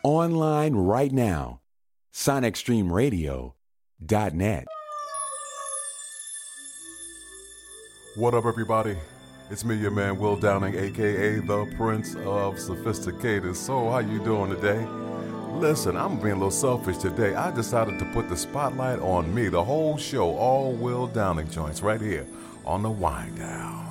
Online right now. SonicStreamRadio.net. What up, everybody? It's me, your man, Will Downing, a.k.a. the Prince of Sophisticated Soul. How you doing today? Listen, I'm being a little selfish today. I decided to put the spotlight on me, the whole show, all Will Downing joints right here on the Wind Down.